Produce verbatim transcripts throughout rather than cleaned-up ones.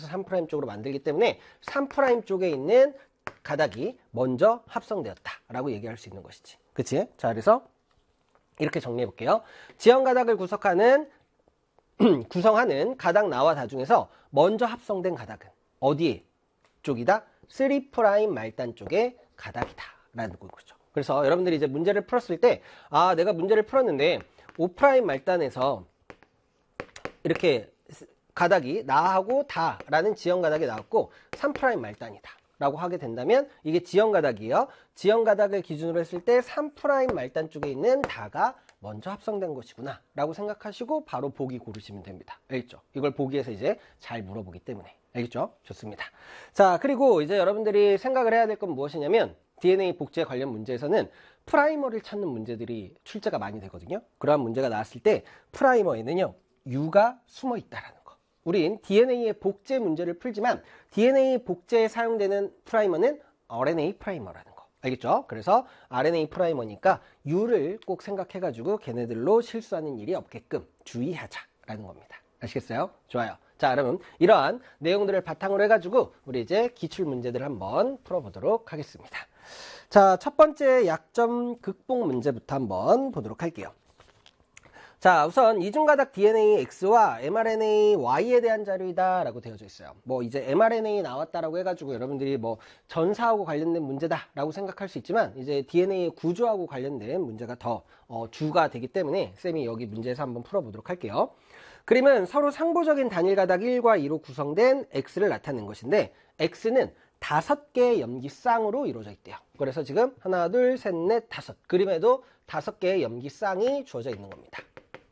삼 프라임 쪽으로 만들기 때문에 삼 프라임 쪽에 있는 가닥이 먼저 합성되었다라고 얘기할 수 있는 것이지. 그치? 자, 그래서 이렇게 정리해 볼게요. 지연 가닥을 구성하는 구성하는 가닥 나와 다 중에서 먼저 합성된 가닥은 어디 쪽이다? 삼 프라임 말단 쪽의 가닥이다 라는 거죠. 그래서 여러분들이 이제 문제를 풀었을 때, 아, 내가 문제를 풀었는데 오 프라임 말단에서 이렇게 가닥이 나하고 다라는 지연 가닥이 나왔고 삼 프라임 말단이다 라고 하게 된다면 이게 지연 가닥이에요. 지연 가닥을 기준으로 했을 때 삼 프라임 말단 쪽에 있는 다가 먼저 합성된 것이구나 라고 생각하시고 바로 보기 고르시면 됩니다. 알겠죠? 이걸 보기에서 이제 잘 물어보기 때문에. 알겠죠? 좋습니다. 자, 그리고 이제 여러분들이 생각을 해야 될 건 무엇이냐면 디엔에이 복제 관련 문제에서는 프라이머를 찾는 문제들이 출제가 많이 되거든요. 그러한 문제가 나왔을 때 프라이머에는요, U가 숨어 있다라는 거. 우린 디엔에이의 복제 문제를 풀지만 디엔에이 복제에 사용되는 프라이머는 알엔에이 프라이머라는 거. 알겠죠? 그래서 알엔에이 프라이머니까 U를 꼭 생각해가지고 걔네들로 실수하는 일이 없게끔 주의하자라는 겁니다. 아시겠어요? 좋아요. 자, 그러면 이러한 내용들을 바탕으로 해가지고 우리 이제 기출 문제들을 한번 풀어보도록 하겠습니다. 자, 첫 번째 약점 극복 문제부터 한번 보도록 할게요. 자, 우선 이중가닥 디엔에이 X와 엠알엔에이 Y에 대한 자료이다 라고 되어져 있어요. 뭐 이제 엠알엔에이 나왔다라고 해가지고 여러분들이 뭐 전사하고 관련된 문제다 라고 생각할 수 있지만 이제 디엔에이 구조하고 관련된 문제가 더 어, 주가 되기 때문에 쌤이 여기 문제에서 한번 풀어보도록 할게요. 그림은 서로 상보적인 단일 가닥 일과 이로 구성된 X를 나타낸 것인데 X는 다섯 개의 염기쌍으로 이루어져 있대요. 그래서 지금 하나, 둘, 셋, 넷, 다섯. 그림에도 다섯 개의 염기쌍이 주어져 있는 겁니다.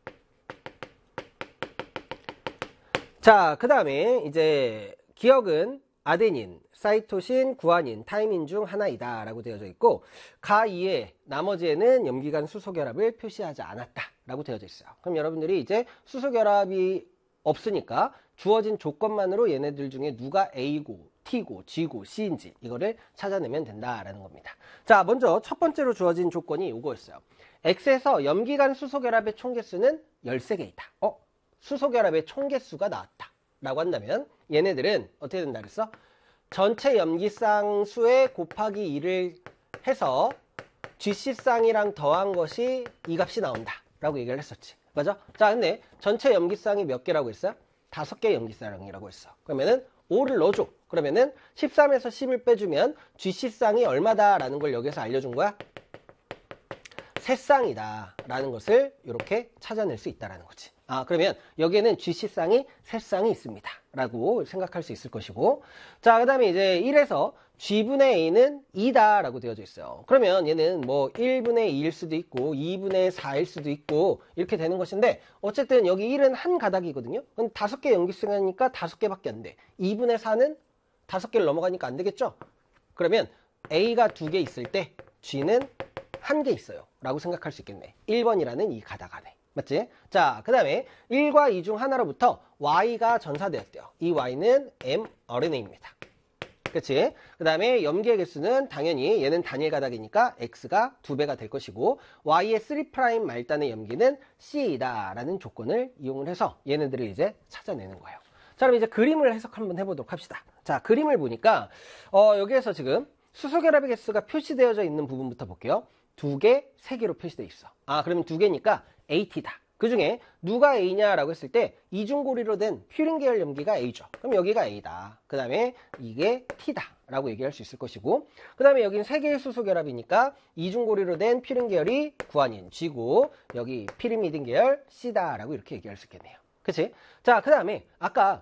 자, 그 다음에 이제 기억은 아데닌, 사이토신, 구아닌, 타이민 중 하나이다 라고 되어져 있고 가 이에 나머지에는 염기간 수소결합을 표시하지 않았다 라고 되어져 있어요. 그럼 여러분들이 이제 수소결합이 없으니까 주어진 조건만으로 얘네들 중에 누가 A고 T고 G고 C인지 이거를 찾아내면 된다라는 겁니다. 자, 먼저 첫 번째로 주어진 조건이 이거였어요. X에서 염기간 수소결합의 총개수는 열세 개이다. 어? 수소결합의 총개수가 나왔다 라고 한다면 얘네들은 어떻게 된다 그랬어? 전체 염기쌍 수에 곱하기 이를 해서 지씨쌍이랑 더한 것이 이 값이 나온다 라고 얘기를 했었지. 맞아? 자, 근데 전체 염기쌍이 몇 개라고 했어요? 다섯 개 염기쌍이라고 했어. 그러면은 오를 넣어줘. 그러면은 십삼에서 십을 빼주면 지씨쌍이 얼마다 라는 걸 여기서 알려준 거야? 세 쌍이다 라는 것을 이렇게 찾아낼 수 있다라는 거지. 아, 그러면 여기에는 지씨쌍이 세 쌍이 있습니다 라고 생각할 수 있을 것이고, 자, 그 다음에 이제 일에서 G분의 A는 이다 라고 되어져 있어요. 그러면 얘는 뭐 일분의 이일 수도 있고 이분의 사일 수도 있고 이렇게 되는 것인데 어쨌든 여기 일은 한 가닥이거든요. 그럼 다섯 개 염기쌍이니까 다섯 개밖에 안 돼. 이분의 사는 다섯 개를 넘어가니까 안 되겠죠? 그러면 A가 두 개 있을 때 G는 한 개 있어요 라고 생각할 수 있겠네. 일 번이라는 이 가닥 안에. 맞지? 자, 그 다음에 일과 이 중 하나로부터 Y가 전사되었대요. 이 Y는 엠알엔에이입니다. 그치? 그 다음에 염기의 개수는 당연히 얘는 단일 가닥이니까 X가 두 배가 될 것이고 Y의 삼 프라임 말단의 염기는 C이다 라는 조건을 이용을 해서 얘네들을 이제 찾아내는 거예요. 자, 그럼 이제 그림을 해석 한번 해보도록 합시다. 자, 그림을 보니까 어, 여기에서 지금 수소결합의 개수가 표시되어져 있는 부분부터 볼게요. 두 개, 세 개로 표시되어 있어. 아, 그러면 두 개니까 에이티다. 그 중에 누가 A냐라고 했을 때 이중고리로 된 퓨린 계열 염기가 A죠. 그럼 여기가 A다. 그 다음에 이게 T다 라고 얘기할 수 있을 것이고, 그 다음에 여기는 세 개의 수소결합이니까 이중고리로 된 퓨린 계열이 구아닌 G고 여기 피리미딘 계열 C다 라고 이렇게 얘기할 수 있겠네요. 그치? 자, 그 다음에 아까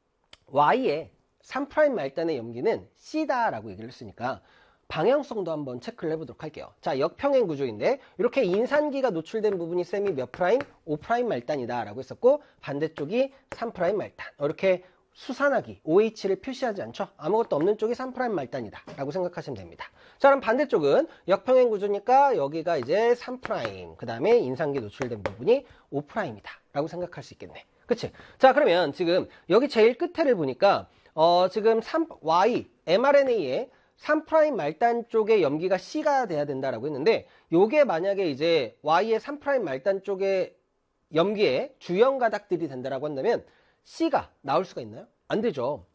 Y의 삼 프라임 말단의 염기는 C다 라고 얘기를 했으니까 방향성도 한번 체크를 해보도록 할게요. 자, 역평행 구조인데 이렇게 인산기가 노출된 부분이 쌤이 몇 프라임? 오 프라임 말단이다 라고 했었고 반대쪽이 삼 프라임 말단. 이렇게 수산하기 오에이치를 표시하지 않죠? 아무것도 없는 쪽이 삼 프라임 말단이다 라고 생각하시면 됩니다. 자, 그럼 반대쪽은 역평행 구조니까 여기가 이제 삼 프라임, 그 다음에 인산기 노출된 부분이 오 프라임이다 라고 생각할 수 있겠네. 그치? 자, 그러면 지금 여기 제일 끝에를 보니까 어, 지금 삼, Y, 엠알엔에이의 삼 프라임 말단 쪽에 염기가 C가 돼야 된다라고 했는데 요게 만약에 이제 Y의 삼 프라임 말단 쪽에 염기에 주연 가닥들이 된다라고 한다면 C가 나올 수가 있나요? 안 되죠.